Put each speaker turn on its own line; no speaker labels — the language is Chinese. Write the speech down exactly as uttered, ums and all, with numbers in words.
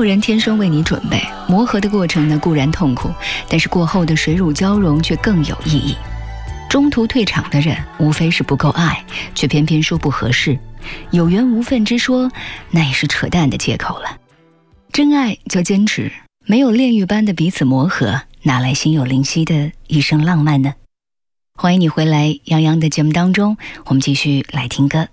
有人天生为你准备，磨合的过程呢固然痛苦，但是过后的水乳交融却更有意义。中途退场的人无非是不够爱，却偏偏说不合适，有缘无分之说那也是扯淡的借口了。真爱就坚持，没有炼狱般的彼此磨合，哪来心有灵犀的一生浪漫呢？欢迎你回来，杨洋的节目当中，我们继续来听歌。